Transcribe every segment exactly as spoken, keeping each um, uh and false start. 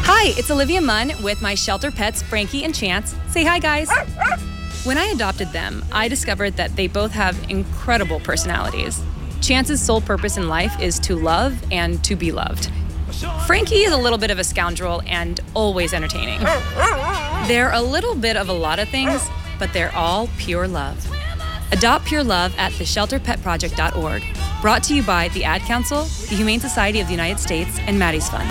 Hi, it's Olivia Munn with my shelter pets, Frankie and Chance. Say hi, guys. When I adopted them, I discovered that they both have incredible personalities. Chance's sole purpose in life is to love and to be loved. Frankie is a little bit of a scoundrel and always entertaining. They're a little bit of a lot of things, but they're all pure love. Adopt pure love at the shelter pet project dot org. Brought to you by the Ad Council, the Humane Society of the United States, and Maddie's Fund.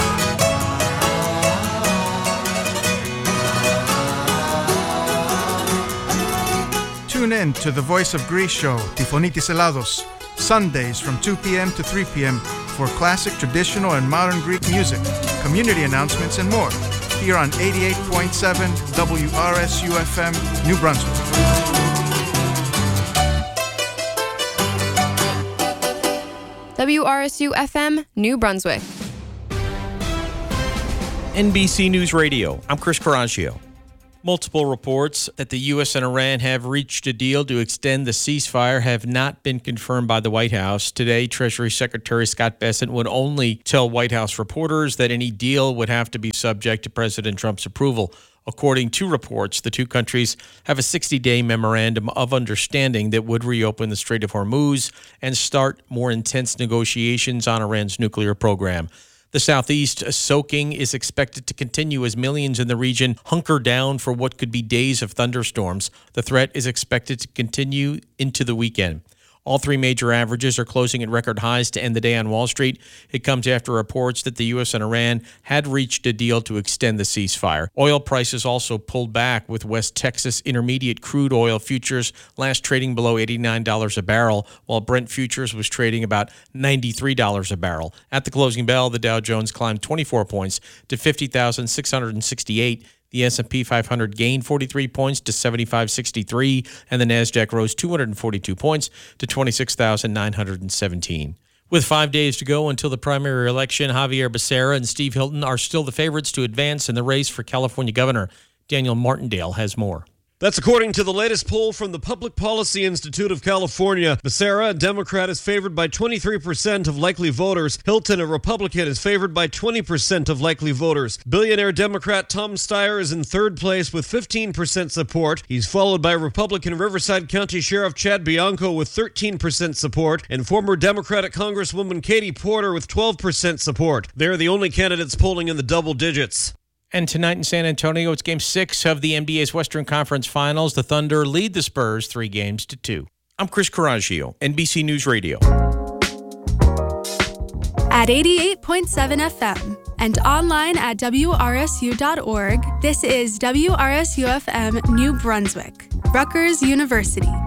Tune in to the Voice of Greece show, Tifonitis Elados, Sundays from two p.m. to three p.m. for classic, traditional, and modern Greek music, community announcements, and more. Here on eighty-eight point seven W R S U F M, New Brunswick. W R S U F M, New Brunswick. N B C News Radio, I'm Chris Coraggio. Multiple reports that the U S and Iran have reached a deal to extend the ceasefire have not been confirmed by the White House. Today, Treasury Secretary Scott Bessent would only tell White House reporters that any deal would have to be subject to President Trump's approval. According to reports, the two countries have a sixty-day memorandum of understanding that would reopen the Strait of Hormuz and start more intense negotiations on Iran's nuclear program. The southeast soaking is expected to continue as millions in the region hunker down for what could be days of thunderstorms. The threat is expected to continue into the weekend. All three major averages are closing at record highs to end the day on Wall Street. It comes after reports that the U S and Iran had reached a deal to extend the ceasefire. Oil prices also pulled back, with West Texas Intermediate crude oil futures last trading below eighty-nine dollars a barrel, while Brent futures was trading about ninety-three dollars a barrel. At the closing bell, the Dow Jones climbed twenty-four points to fifty thousand six hundred sixty-eight. The S and P five hundred gained forty-three points to seventy-five sixty-three, and the NASDAQ rose two hundred forty-two points to twenty-six thousand nine hundred seventeen. With five days to go until the primary election, Javier Becerra and Steve Hilton are still the favorites to advance in the race for California governor. Daniel Martindale has more. That's according to the latest poll from the Public Policy Institute of California. Becerra, a Democrat, is favored by twenty-three percent of likely voters. Hilton, a Republican, is favored by twenty percent of likely voters. Billionaire Democrat Tom Steyer is in third place with fifteen percent support. He's followed by Republican Riverside County Sheriff Chad Bianco with thirteen percent support and former Democratic Congresswoman Katie Porter with twelve percent support. They're the only candidates polling in the double digits. And tonight in San Antonio, it's Game six of the N B A's Western Conference Finals. The Thunder lead the Spurs three games to two. I'm Chris Coraggio, N B C News Radio. At eighty-eight point seven F M and online at W R S U dot org, this is W R S U F M New Brunswick, Rutgers University.